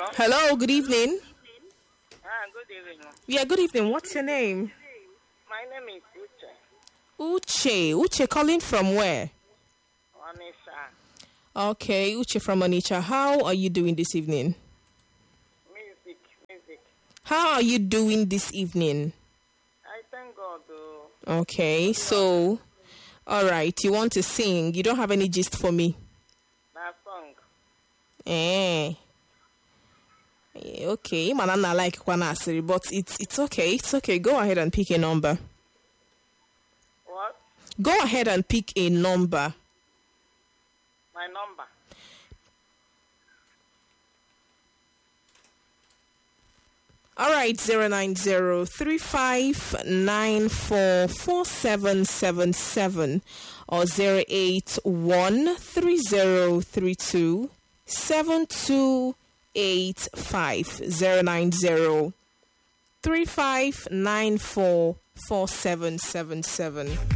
Hello, good evening. Good evening. Yeah, good evening. What's your name? My name is Uche. Uche calling from where? Onisha. Okay, Uche from Onitsha. How are you doing this evening? Music. How are you doing this evening? I thank God. Okay, so, all right, you want to sing. You don't have any gist for me? That song. Okay, manana like Kwanasiri, but it's okay. It's okay. Go ahead and pick a number. What? Go ahead and pick a number. My number. All right, 09035944777 or 08130327285 09035944777.